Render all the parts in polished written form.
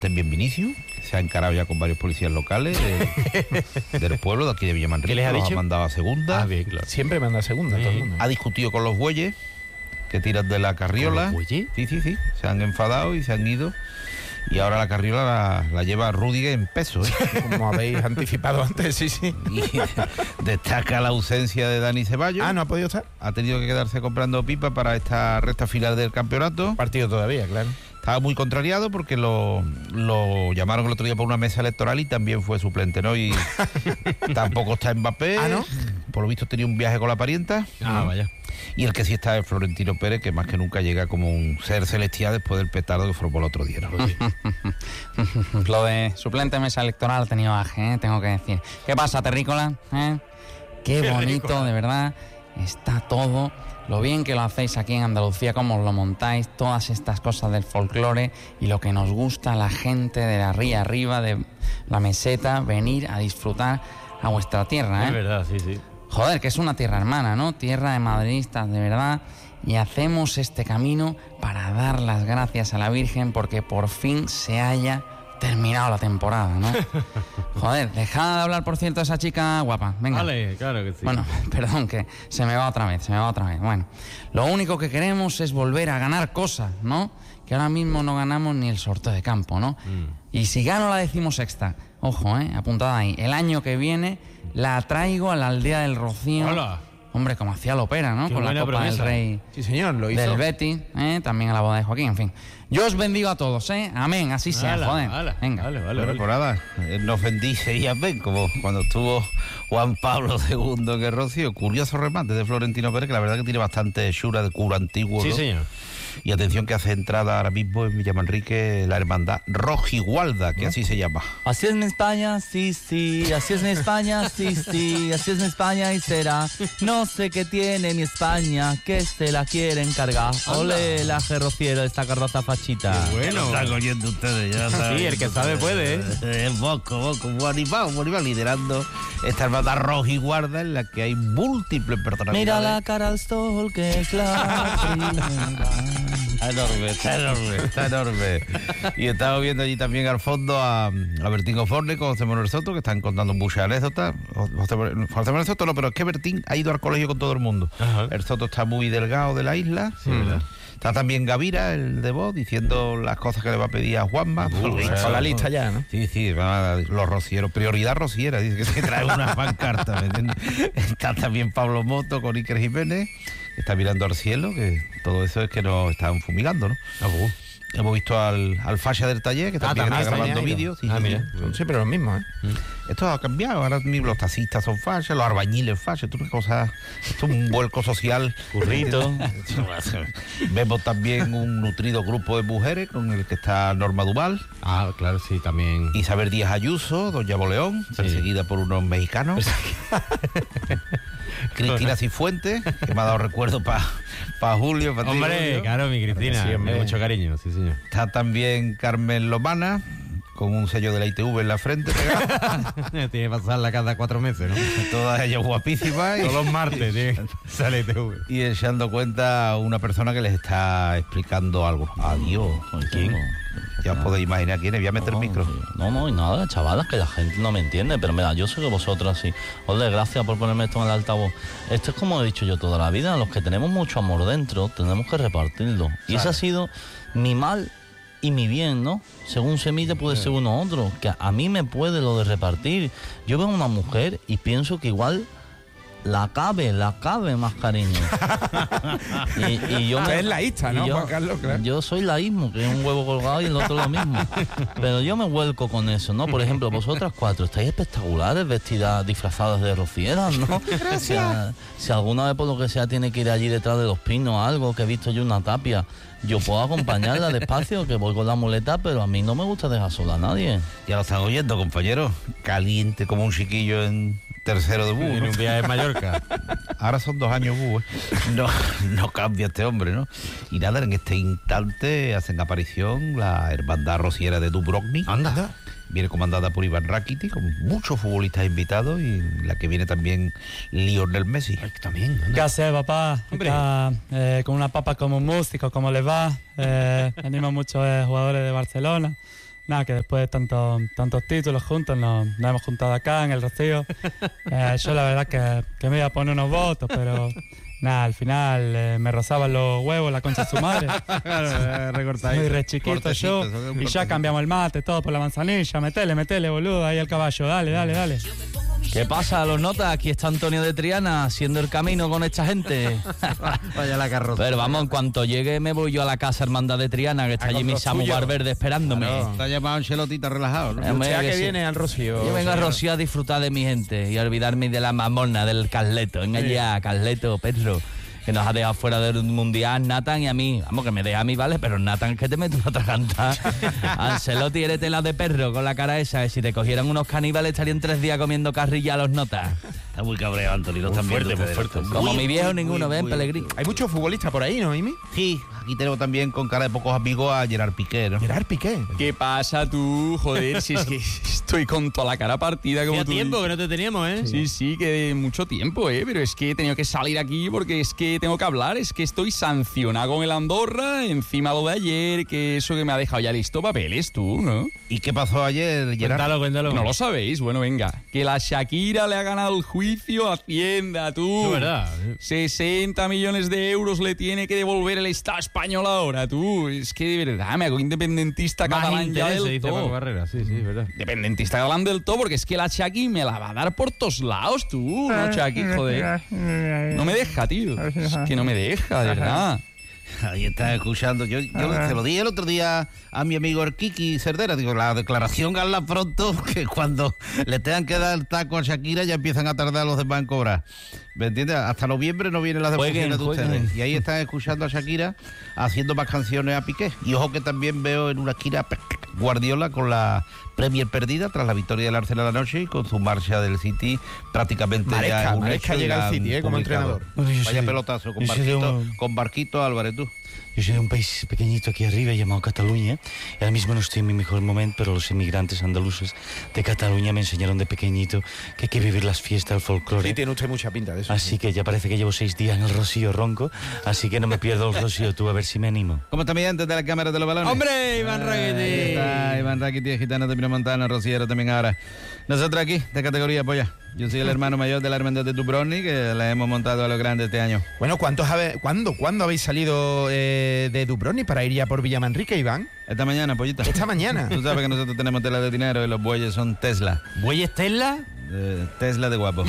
también Vinicius, que se ha encarado ya con varios policías locales del pueblo de aquí de Villamanrique. ¿Qué les ha dicho? Los ha mandado a segunda. Ah, bien, claro. Siempre manda a segunda, todo el mundo. Ha discutido con los bueyes que tiran de la carriola. ¿Con los bueyes? Sí. Se han enfadado y se han ido. Y ahora la carriola la lleva Rüdiger en peso, ¿eh? Como habéis anticipado antes, sí. Y destaca la ausencia de Dani Ceballos. Ah, ¿no ha podido estar? Ha tenido que quedarse comprando pipa para esta recta final del campeonato. Partido todavía, claro. Estaba muy contrariado porque lo llamaron el otro día por una mesa electoral y también fue suplente, ¿no? Y tampoco está Mbappé. ¿Ah, no? Por lo visto tenía un viaje con la parienta. Ah, vaya. Y el que sí está es Florentino Pérez, que más que nunca llega como un ser celestial después del petardo que formó el otro día, ¿no? Lo de suplente mesa electoral ha tenido aje, tengo que decir. ¿Qué pasa, terrícola? Qué bonito, de verdad. Está todo. Lo bien que lo hacéis aquí en Andalucía, cómo lo montáis, todas estas cosas del folclore y lo que nos gusta a la gente de la ría arriba, de la meseta, venir a disfrutar a vuestra tierra, ¿eh? Es verdad, sí. Joder, que es una tierra hermana, ¿no? Tierra de madridistas, de verdad. Y hacemos este camino para dar las gracias a la Virgen porque por fin se haya terminado la temporada, ¿no? Joder, dejad de hablar, por cierto, de esa chica guapa. Venga. Vale, claro que sí. Bueno, perdón, que se me va otra vez. Bueno, lo único que queremos es volver a ganar cosas, ¿no? Que ahora mismo no ganamos ni el sorteo de campo, ¿no? Y si gano la 16ª, ojo, apuntada ahí, el año que viene la traigo a la aldea del Rocío. ¡Hola! Hombre, como hacía Lopera, ¿no? Qué Con la buena Copa promesa. del Rey. Sí, señor, lo hizo. Del Betis, también a la boda de Joaquín, en fin. Yo os bendigo a todos, Amén, así sea, joder. Bueno, Venga. pues nada, nos bendice y amén, como cuando estuvo Juan Pablo II en el Rocío. Curioso remate de Florentino Pérez, que la verdad que tiene bastante hechura de cura antiguo, Sí, ¿no? señor. Y atención que hace entrada ahora mismo en Villamanrique la hermandad Rojigualda, que así se llama. Así es mi España, sí, así es mi España, sí, así es mi España y será. No sé qué tiene mi España, que se la quieren cargar. Ole, la gerrociero, esta carroza fachita. Bueno. Están oyendo ustedes, ya saben. Sí, el que sabe puede, ¿eh? Boco, muy animado, liderando esta hermandad Rojigualda en la que hay múltiples personalidades. Mira la cara al sol, que es la primera. Está enorme. Y estamos viendo allí también al fondo a Bertín Osborne con José Manuel Soto, que están contando muchas anécdotas. José Manuel Soto no, pero es que Bertín ha ido al colegio con todo el mundo. Ajá. El Soto está muy delgado de la isla. Sí, ¿verdad? Está también Gavira, el de voz, diciendo las cosas que le va a pedir a Juanma. Con la lista ya, ¿no? Sí, los rocieros, prioridad rociera, dice que se trae una pancarta, ¿me entiendes? Está también Pablo Moto con Iker Jiménez, que está mirando al cielo, que todo eso es que nos están fumigando, ¿no? Hemos visto al Fasha del taller, que también está grabando vídeos. Sí, mira. Son siempre los mismos, Esto ha cambiado, ahora mismo los taxistas son Fasha, los albañiles Fasha, esto es un vuelco social. Currito. Vemos también un nutrido grupo de mujeres con el que está Norma Duval, Ah, claro, sí, también. Isabel Díaz Ayuso, Doña Boleón, perseguida por unos mexicanos. Cristina Cifuentes, que me ha dado recuerdo para Julio. Pa Hombre, Julio. claro, mi Cristina. Sí, hombre. Mucho cariño, sí, señor. Está también Carmen Lomana, con un sello de la ITV en la frente pegado. Tiene que pasarla cada 4 meses, ¿no? Todas ellas guapísimas. Todos los martes sale TV. Y echando cuenta a una persona que les está explicando algo. Adiós. ¿Quién? Ya os podéis imaginar quién es. Voy a meter el micro. No, y nada, chavalas, que la gente no me entiende, pero mira, yo sé que vosotras sí. Ole, gracias por ponerme esto en el altavoz. Esto es como he dicho yo toda la vida, los que tenemos mucho amor dentro, tenemos que repartirlo. Y ese ha sido mi mal y mi bien, ¿no? Según se mide puede ser uno u otro, que a mí me puede lo de repartir. Yo veo a una mujer y pienso que igual la cabe más cariño. y yo Es laísta, ¿no, Juan Carlos? Claro. Yo soy laísmo, que es un huevo colgado y el otro lo mismo. Pero yo me vuelco con eso, ¿no? Por ejemplo, vosotras 4 estáis espectaculares, vestidas, disfrazadas de rocieras, ¿no? Gracias. Si alguna vez por lo que sea tiene que ir allí detrás de los pinos, algo que he visto yo una tapia, yo puedo acompañarla despacio, que voy con la muleta, pero a mí no me gusta dejar sola a nadie. Ya lo están oyendo, compañeros. Caliente como un chiquillo en tercero de En bus. un viaje en Mallorca. Ahora son 2 años bus, No cambia este hombre, ¿no? Y nada, en este instante hacen aparición la hermandad rociera de Dubrovnik. Anda. Viene comandada por Iván Rakiti, con muchos futbolistas invitados, y la que viene también Lionel Messi. Ay, también. ¿Qué hace, papá? Hombre. Está, con una papa como músico, ¿cómo le va? Venimos muchos jugadores de Barcelona. nada, que después de tantos títulos juntos nos hemos juntado acá en el Rocío. Yo la verdad que me iba a poner unos votos, pero nada, al final me rozaban los huevos la concha de su madre. Muy re chiquito yo. Y ya cambiamos el mate, todo por la manzanilla. Metele, boludo, ahí al caballo. Dale. ¿Qué pasa, los notas? Aquí está Antonio de Triana haciendo el camino con esta gente. Vaya la carroza. Pero vamos, en cuanto llegue me voy yo a la casa Hermandad de Triana, que está allí mi Samu Valverde esperándome. Claro. Está llamado Ancelotita relajado, ¿no? Hombre, Ya que sí. viene al Rocío. Yo vengo a Rocío a disfrutar de mi gente y a olvidarme de la mamona, del Carleto. Venga ya, Carleto, Pedro, que nos ha dejado fuera del Mundial, Nathan y a mí. Vamos, que me deja a mí, ¿vale? Pero Nathan, que te mete una traganta. Ancelotti, eres tela de perro con la cara esa. Que si te cogieran unos caníbales estarían 3 días comiendo carrilla a los notas. Está muy cabreado, Antonio. Muy fuerte, muy fuerte. Como mi viejo ninguno, ¿ven, Pellegrini? Hay muchos futbolistas por ahí, ¿no, Imi? Sí, aquí tenemos también con cara de pocos amigos a Gerard Piqué, ¿no? Gerard Piqué. ¿Qué pasa tú? Joder, si es que estoy con toda la cara partida como Hacía tú. tiempo que no te teníamos, ¿eh? Sí, que mucho tiempo, pero es que he tenido que salir aquí porque es que tengo que hablar, es que estoy sancionado con el Andorra, encima lo de ayer, que eso que me ha dejado ya listo papeles tú, ¿no? ¿Y qué pasó ayer, Gerard? Cuéntalo. No lo sabéis, bueno, venga, que la Shakira le ha ganado el juicio a Hacienda, tú. Es verdad. 60 millones de euros le tiene que devolver el Estado español ahora, tú. Es que de verdad me hago independentista catalán ya se del dice Paco todo. Barrera, sí, es verdad. Independentista catalán del todo, porque es que la Shaki me la va a dar por todos lados, tú. No, Shaki, joder. No me deja, tío. Es que no me deja, de verdad. Ahí está escuchando. Yo se lo dije el otro día a mi amigo el Kiki Cerdera. Digo, la declaración hazla pronto, que cuando le tengan que dar el taco a Shakira ya empiezan a tardar los demás en cobrar. ¿Me entiendes? Hasta noviembre no vienen las devoluciones de ustedes. Y ahí están escuchando a Shakira haciendo más canciones a Piqué. Y ojo que también veo en una esquina Guardiola con la Premier perdida tras la victoria del Arsenal anoche y con su marcha del City prácticamente ya un Maresca hecho, llega ya al City, como publicado. entrenador. Vaya pelotazo con Barquito Álvarez, tú. Yo soy de un país pequeñito aquí arriba llamado Cataluña y ahora mismo no estoy en mi mejor momento, pero los inmigrantes andaluces de Cataluña me enseñaron de pequeñito que hay que vivir las fiestas, el folclore. Sí, tiene usted mucha pinta de eso. Así que ya parece que llevo 6 días en el Rocío ronco, así que no me pierdo el Rocío, tú a ver si me animo. ¿Cómo está mi gente de la cámara de los balones? ¡Hombre, Iván Raquete! Ahí está, Iván Raquete, gitano de Pinomontana, Rociero también ahora. Nosotros aquí, de categoría polla. Yo soy el hermano mayor de la hermandad de Dubrovnik, que la hemos montado a lo grande este año. Bueno, ¿cuándo habéis salido de Dubrovnik para ir ya por Villamanrique, Iván? Esta mañana, pollita. Esta mañana. Tú sabes que nosotros tenemos tela de dinero y los bueyes son Tesla. ¿Bueyes Tesla? Tesla de guapo.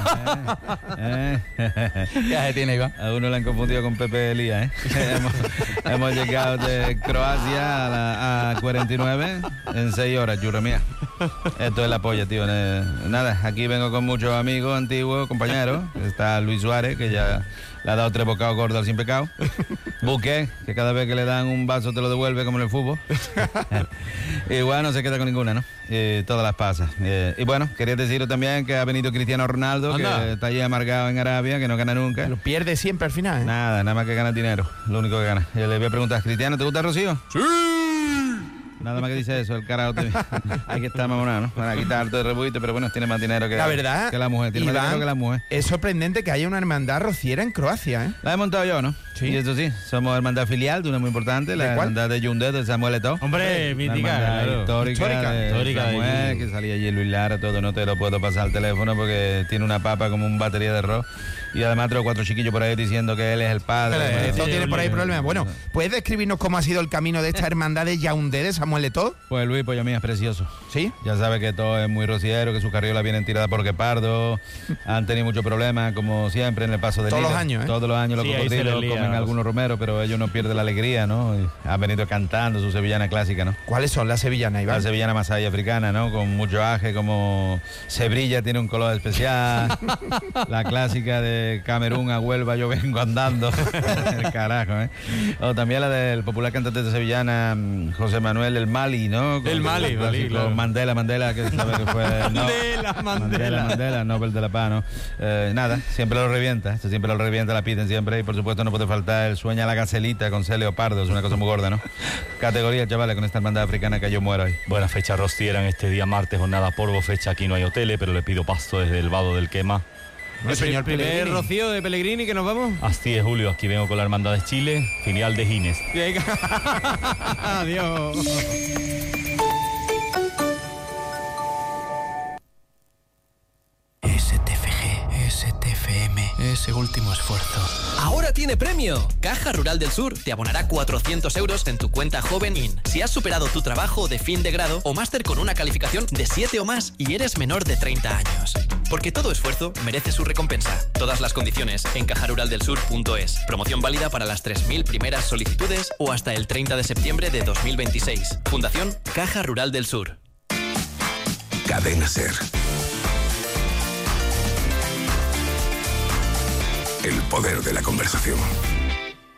Ya se tiene, Iván. A uno le han confundido con Pepe Elías, hemos llegado de Croacia a 49 en 6 horas, churra mía. Esto es la polla, tío. Nada, aquí vengo con muchos amigos antiguos, compañeros. Está Luis Suárez, que ya le ha dado 3 bocados gordos al sin pecado. Busqué, que cada vez que le dan un vaso te lo devuelve como en el fútbol. Y bueno, no se queda con ninguna, ¿no? Todas las pasas. Y bueno, quería deciros también que ha venido Cristiano Ronaldo, Anda. que está allí amargado en Arabia, que no gana nunca. Lo pierde siempre al final, ¿eh? Nada más que gana dinero, lo único que gana. Yo le voy a preguntar, Cristiano, ¿te gusta Rocío? ¡Sí! Nada más que dice eso, el carajo. Hay que estar mamonado, ¿no? Para quitar todo el rebuito, pero bueno, tiene más dinero que La verdad, que la mujer. Tiene más Iván, dinero que la mujer. es sorprendente que haya una hermandad rociera en Croacia, ¿eh? La he montado yo, ¿no? Sí. Y eso sí, somos hermandad filial de una muy importante, la ¿De cuál? hermandad de Yundet, de Samuel Eto'o. Hombre, La mítica, hermandad claro. histórica de Histórica de Samuel, allí. que salía allí Luis Lara, todo. No te lo puedo pasar al teléfono porque tiene una papa como un batería de arroz. Y además 3 o 4 chiquillos por ahí diciendo que él es el padre. Pero Bueno, esto tiene por ahí problemas. Bueno, ¿puedes describirnos cómo ha sido el camino de esta hermandad de Yaoundé de Samuel Eto'o? Pues Luis, pues mía, es precioso. ¿Sí? Ya sabe que todo es muy rociero, que sus carriolas vienen tiradas por guepardo. Han tenido muchos problemas, como siempre, en el paso de Todos Liga. los años, ¿eh? Todos los años los Sí, ahí se cocodrilos les lía. comen algunos romeros, pero ellos no pierden la alegría, ¿no? Y han venido cantando su sevillana clásica, ¿no? ¿Cuáles son las sevillanas, La Iván? sevillana masaya africana, ¿no? Con mucho aje, como Sebrilla tiene un color especial. La clásica de Camerún a Huelva yo vengo andando. El carajo, ¿eh? O también la del popular cantante de sevillana José Manuel El Mali, ¿no? Con El Mali, el Mali, clásico claro. Mandela, que sabe que fue Mandela, Nobel de la Paz, ¿no? Nada, siempre lo revienta, siempre lo revienta, la piden siempre y por supuesto no puede faltar el Sueña la Gacelita con C. Leopardo, es una cosa muy gorda, ¿no? Categoría, chavales, con esta hermandad africana que yo muero ahí. Buena fecha rociera en este día martes, jornada polvo, fecha aquí no hay hoteles, pero le pido paso desde el vado del Quema. El señor Primer Pellegrini. Rocío de Pellegrini, que nos vamos. Así es, Julio, aquí vengo con la Hermandad de Chile, filial de Gines. Adiós. ese último esfuerzo. ¡Ahora tiene premio! Caja Rural del Sur te abonará 400 euros en tu cuenta Joven In si has superado tu trabajo de fin de grado o máster con una calificación de 7 o más y eres menor de 30 años. Porque todo esfuerzo merece su recompensa. Todas las condiciones en cajaruraldelsur.es. Promoción válida para las 3.000 primeras solicitudes o hasta el 30 de septiembre de 2026. Fundación Caja Rural del Sur. Cadena SER. El poder de la conversación.